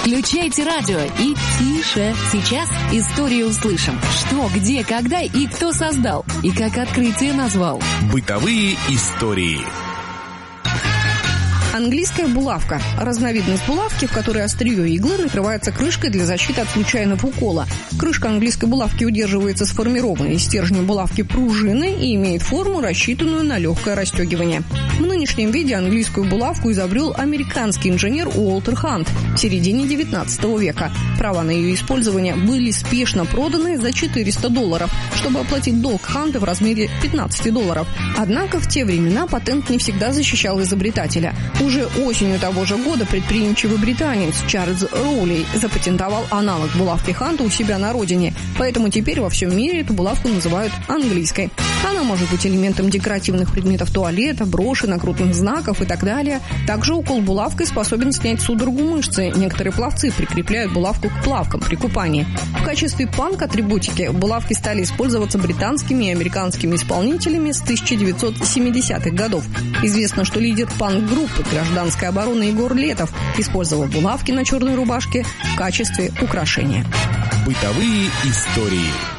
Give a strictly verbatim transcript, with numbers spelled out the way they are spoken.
Включайте радио и тише. Сейчас историю услышим. Что, где, когда и кто создал. И как открытие назвал. Бытовые истории. Английская булавка – разновидность булавки, в которой острие иглы накрывается крышкой для защиты от случайного укола. Крышка английской булавки удерживается сформированной из стержня булавки пружиной и имеет форму, рассчитанную на легкое расстегивание. В нынешнем виде английскую булавку изобрел американский инженер Уолтер Хант в середине девятнадцатого века. Права на ее использование были спешно проданы за четыреста долларов, чтобы оплатить долг Ханта в размере пятнадцать долларов. Однако в те времена патент не всегда защищал изобретателя. Уже осенью того же года предприимчивый британец Чарльз Роулей запатентовал аналог булавки Ханта у себя на родине. Поэтому теперь во всем мире эту булавку называют английской. Она может быть элементом декоративных предметов туалета, броши, нагрудных знаков и так далее. Также укол булавкой способен снять судорогу мышцы. Некоторые пловцы прикрепляют булавку к плавкам при купании. В качестве панк-атрибутики булавки стали использоваться британскими и американскими исполнителями с тысяча девятьсот семидесятых годов. Известно, что лидер панк-группы гражданской обороны Егор Летов использовал булавки на черной рубашке в качестве украшения. Бытовые истории.